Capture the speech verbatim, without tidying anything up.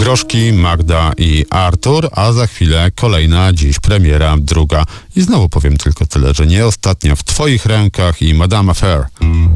Groszki, Magda i Artur, a za chwilę kolejna, dziś premiera, druga. I znowu powiem tylko tyle, że nie ostatnia, w twoich rękach i Madame Affair.